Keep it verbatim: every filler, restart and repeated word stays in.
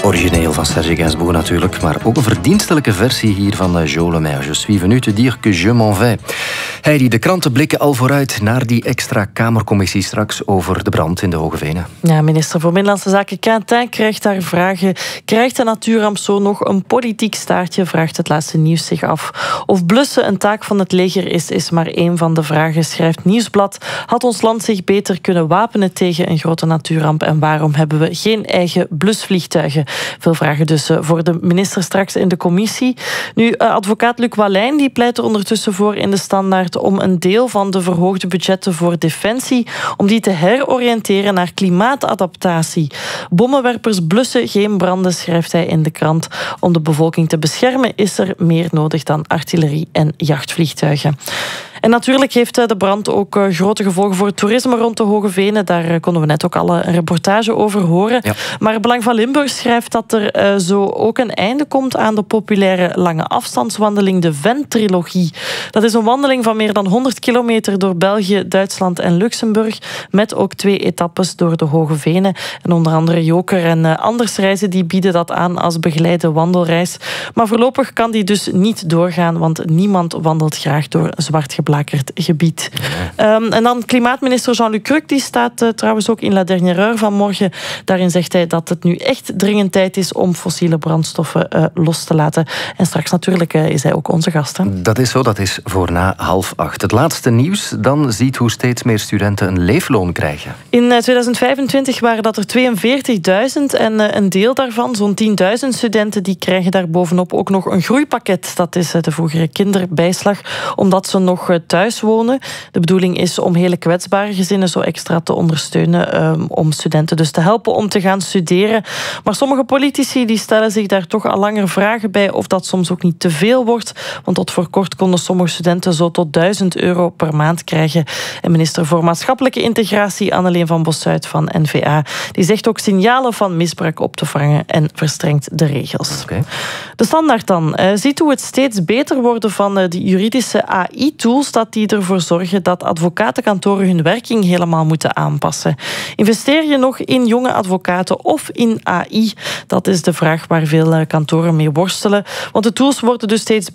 Origineel van Serge Gainsbourg natuurlijk, maar ook een verdienstelijke versie hier van Jo Le Maire. Je suis venu te dire que je m'en vais. Heidi, de kranten blikken al vooruit naar die extra Kamercommissie straks over de brand in de Hoge Venen. Ja, minister voor Binnenlandse Zaken Quintin krijgt daar vragen. Krijgt de natuurramp zo nog een politiek staartje, vraagt het laatste nieuws zich af. Of blussen een taak van het leger is, is maar één van de vragen, schrijft Nieuwsblad. Had ons land zich beter kunnen wapenen tegen een grote natuurramp en waarom hebben we geen eigen blusvliegtuigen? Veel vragen dus voor de minister straks in de commissie. Nu, advocaat Luc Wallijn die pleit er ondertussen voor in de Standaard om een deel van de verhoogde budgetten voor defensie, om die te heroriënteren naar klimaatadaptatie. Bommenwerpers blussen geen branden, schrijft hij in de krant. Om de bevolking te beschermen is er meer nodig dan artillerie en jachtvliegtuigen. En natuurlijk heeft de brand ook grote gevolgen voor het toerisme rond de Hoge Venen. Daar konden we net ook al een reportage over horen. Ja. Maar Belang van Limburg schrijft dat er zo ook een einde komt aan de populaire lange afstandswandeling, de Ven-trilogie. Dat is een wandeling van meer dan honderd kilometer door België, Duitsland en Luxemburg, met ook twee etappes door de Hoge Venen. En onder andere Joker en Andersreizen die bieden dat aan als begeleide wandelreis. Maar voorlopig kan die dus niet doorgaan, want niemand wandelt graag door zwart geblakerd gebied. Ja. Um, en dan klimaatminister Jean-Luc Cruc, die staat uh, trouwens ook in La Dernière Heure vanmorgen. Daarin zegt hij dat het nu echt dringend tijd is om fossiele brandstoffen uh, los te laten. En straks natuurlijk uh, is hij ook onze gast. Hè? Dat is zo, dat is voor na half acht. Het laatste nieuws dan ziet hoe steeds meer studenten een leefloon krijgen. In uh, tweeduizend vijfentwintig waren dat er tweeënveertigduizend en uh, een deel daarvan, zo'n tienduizend studenten, die krijgen daar bovenop ook nog een groeipakket. Dat is uh, de vroegere kinderbijslag, omdat ze nog thuis wonen. De bedoeling is om hele kwetsbare gezinnen zo extra te ondersteunen, um, om studenten dus te helpen om te gaan studeren. Maar sommige politici die stellen zich daar toch al langer vragen bij of dat soms ook niet te veel wordt. Want tot voor kort konden sommige studenten zo tot duizend euro per maand krijgen. En minister voor Maatschappelijke Integratie Anneleen van Bossuyt van N V A die zegt ook signalen van misbruik op te vangen en verstrengt de regels. Okay. De Standaard dan uh, ziet hoe het steeds beter worden van uh, de juridische A I-tools, dat die ervoor zorgen dat advocatenkantoren hun werking helemaal moeten aanpassen. Investeer je nog in jonge advocaten of in A I? Dat is de vraag waar veel kantoren mee worstelen. Want de tools worden dus steeds